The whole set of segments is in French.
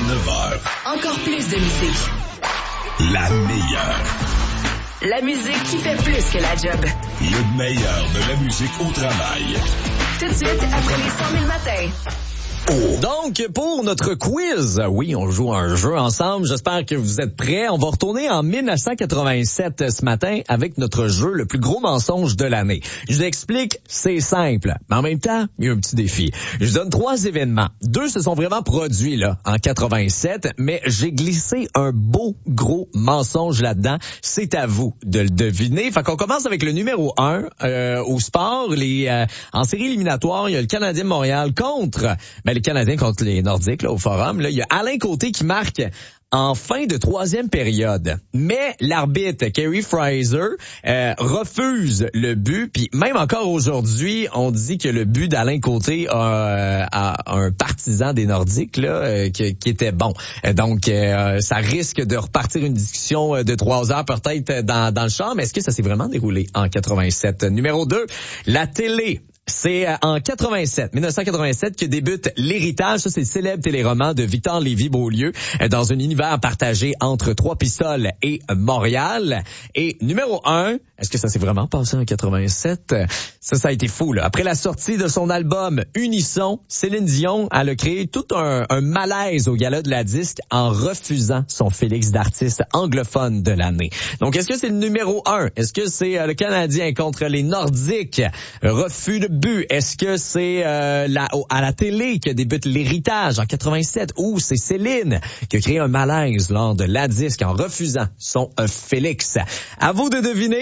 9h. Encore plus de musique. La meilleure. La musique qui fait plus que la job. Le meilleur de la musique au travail. Tout de suite, après les 100 000 matins. Donc, pour notre quiz, oui, on joue un jeu ensemble. J'espère que vous êtes prêts. On va retourner en 1987 ce matin avec notre jeu, le plus gros mensonge de l'année. Je vous explique, c'est simple. Mais en même temps, il y a un petit défi. Je vous donne 3 événements. 2 se sont vraiment produits là en 87, mais j'ai glissé un beau gros mensonge là-dedans. C'est à vous de le deviner. Fait qu'on commence avec le numéro 1 au sport. En série éliminatoire, il y a le Canadien de Montréal contre... les Canadiens contre les Nordiques là, au Forum. Là, il y a Alain Côté qui marque en fin de 3e période. Mais l'arbitre, Kerry Fraser, refuse le but. Puis même encore aujourd'hui, on dit que le but d'Alain Côté a un partisan des Nordiques là, qui était bon. Donc, ça risque de repartir une discussion de 3 heures peut-être dans le char. Mais est-ce que ça s'est vraiment déroulé en 87? Numéro 2, la télé. C'est en 1987 que débute L'Héritage. Ça, c'est le célèbre téléroman de Victor Lévy-Beaulieu dans un univers partagé entre Trois-Pistoles et Montréal. Et numéro 1, est-ce que ça s'est vraiment passé en 87? Ça a été fou, là. Après la sortie de son album Unisson, Céline Dion, elle a créé tout un malaise au gala de la disque en refusant son Félix d'artiste anglophone de l'année. Donc, est-ce que c'est le numéro 1? Est-ce que c'est le Canadien contre les Nordiques? Refus de but. Est-ce que c'est à la télé que débute L'Héritage en 87 ou c'est Céline qui a créé un malaise lors de la disque en refusant son Félix? À vous de deviner.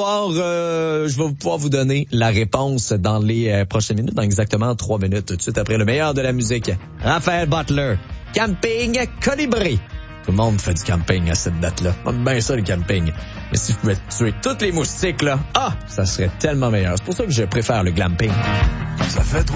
Je vais pouvoir vous donner la réponse dans les prochaines minutes, dans exactement 3 minutes, tout de suite après le meilleur de la musique. Raphaël Butler, Camping Colibri. Tout le monde fait du camping à cette date-là. J'aime bien ça, le camping. Mais si je pouvais tuer toutes les moustiques, là, ça serait tellement meilleur. C'est pour ça que je préfère le glamping. Ça fait